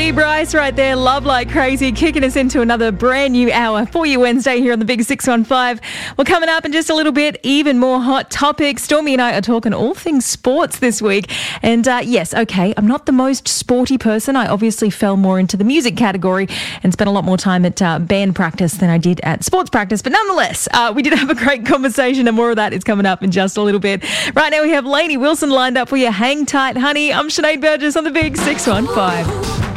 T. Bryce right there, Love Like Crazy, kicking us into another brand new hour for you Wednesday here on the Big 615. Well, coming up in just a little bit, even more hot topics. Stormy and I are talking all things sports this week. And yes, okay, I'm not the most sporty person. I obviously fell more into the music category and spent a lot more time at band practice than I did at sports practice. But nonetheless, we did have a great conversation and more of that is coming up in just a little bit. Right now we have Lainey Wilson lined up for you. Hang tight, honey. I'm Sinead Burgess on the Big 615.